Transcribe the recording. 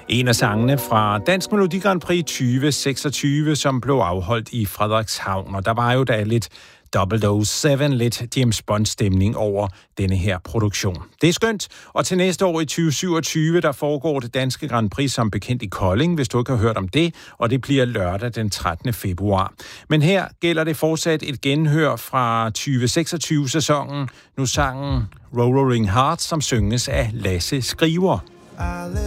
En af sangene fra Dansk Melodi Grand Prix 2026, som blev afholdt i Frederikshavn. Og der var jo da lidt 007, lidt James Bond-stemning over denne her produktion. Det er skønt, og til næste år i 2027, der foregår det danske Grand Prix som bekendt i Kolding, hvis du ikke har hørt om det, og det bliver lørdag den 13. februar. Men her gælder det fortsat et genhør fra 2026-sæsonen, nu sangen Rolling Hearts, som synges af Lasse Skriver.